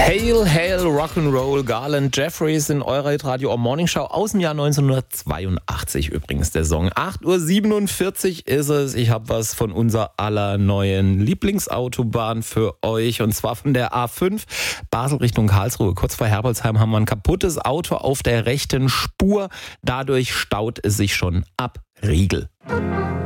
Hail, Hail, Rock'n'Roll, Garland Jeffries in eurer Hitradio Morning Show aus dem Jahr 1982 übrigens der Song. 8.47 Uhr ist es. Ich habe was von unserer aller neuen Lieblingsautobahn für euch und zwar von der A5 Basel Richtung Karlsruhe. Kurz vor Herbolzheim haben wir ein kaputtes Auto auf der rechten Spur. Dadurch staut es sich schon ab Riegel.